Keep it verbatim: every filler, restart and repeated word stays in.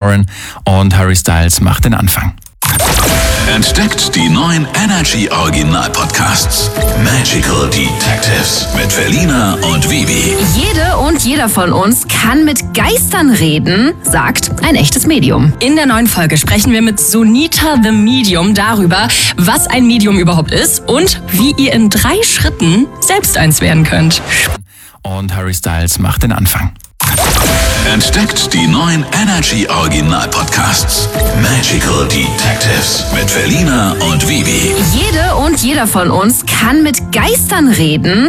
Lauren und Harry Styles macht den Anfang. Entdeckt die neuen Energy Original Podcasts. Magical Detectives mit Felina und Vivi. Jede und jeder von uns kann mit Geistern reden, sagt ein echtes Medium. In der neuen Folge sprechen wir mit Sunita the Medium darüber, was ein Medium überhaupt ist und wie ihr in drei Schritten selbst eins werden könnt. Und Harry Styles macht den Anfang. Entdeckt die neuen Energy Original Podcasts. Magical Detectives mit Felina und Vivi. Jede und jeder von uns kann mit Geistern reden,